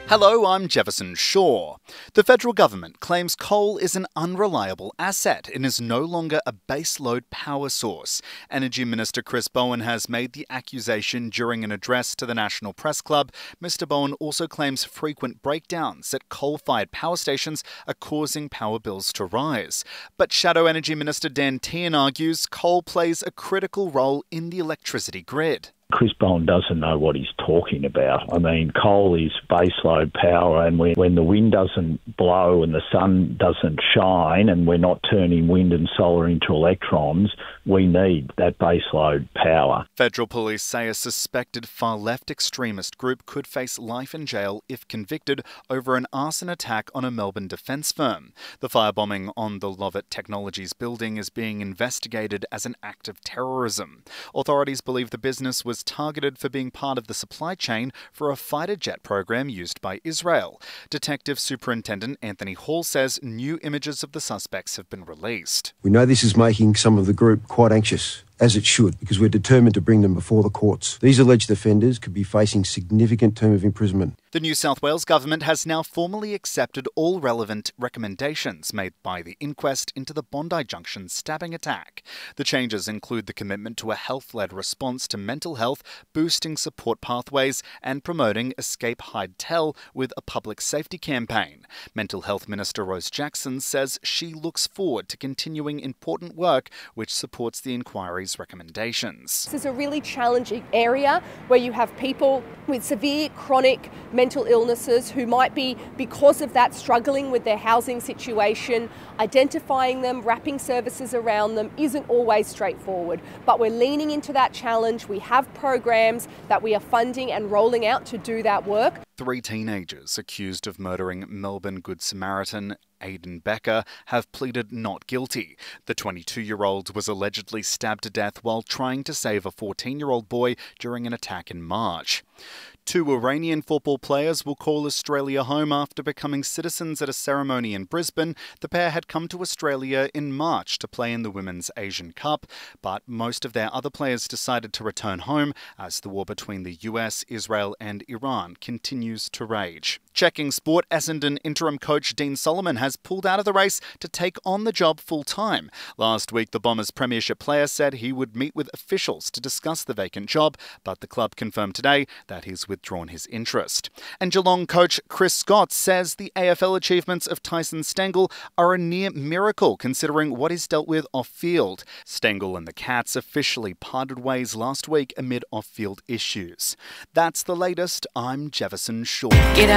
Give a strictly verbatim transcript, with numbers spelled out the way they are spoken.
Hello, I'm Jefferson Shaw. The federal government claims coal is an unreliable asset and is no longer a baseload power source. Energy Minister Chris Bowen has made the accusation during an address to the National Press Club. Mister Bowen also claims frequent breakdowns at coal-fired power stations are causing power bills to rise. But Shadow Energy Minister Dan Tehan argues coal plays a critical role in the electricity grid. Chris Bowen doesn't know what he's talking about. I mean, coal is baseload power, and when, when the wind doesn't blow and the sun doesn't shine and we're not turning wind and solar into electrons, we need that baseload power. Federal police say a suspected far-left extremist group could face life in jail if convicted over an arson attack on a Melbourne defence firm. The firebombing on the Lovett Technologies building is being investigated as an act of terrorism. Authorities believe the business was targeted for being part of the supply chain for a fighter jet program used by Israel. Detective Superintendent Anthony Hall says new images of the suspects have been released. We know this is making some of the group quite anxious, as it should, because we're determined to bring them before the courts. These alleged offenders could be facing significant term of imprisonment. The New South Wales government has now formally accepted all relevant recommendations made by the inquest into the Bondi Junction stabbing attack. The changes include the commitment to a health-led response to mental health, boosting support pathways, and promoting Escape Hide Tell with a public safety campaign. Mental Health Minister Rose Jackson says she looks forward to continuing important work which supports the inquiry's recommendations. This is a really challenging area where you have people with severe chronic mental illnesses who might be, because of that, struggling with their housing situation. Identifying them, wrapping services around them isn't always straightforward, but we're leaning into that challenge. We have programs that we are funding and rolling out to do that work. Three teenagers accused of murdering Melbourne Good Samaritan Aidan Becker have pleaded not guilty. The twenty-two-year-old was allegedly stabbed to death while trying to save a fourteen-year-old boy during an attack in March. Two Iranian football players will call Australia home after becoming citizens at a ceremony in Brisbane. The pair had come to Australia in March to play in the Women's Asian Cup, but most of their other players decided to return home as the war between the U S, Israel and Iran continues to rage. Checking sport, Essendon interim coach Dean Solomon has pulled out of the race to take on the job full-time. Last week, the Bombers' premiership player said he would meet with officials to discuss the vacant job, but the club confirmed today that he's withdrawn his interest. And Geelong coach Chris Scott says the A F L achievements of Tyson Stengel are a near miracle considering what he's dealt with off-field. Stengel and the Cats officially parted ways last week amid off-field issues. That's the latest. I'm Jefferson Shaw.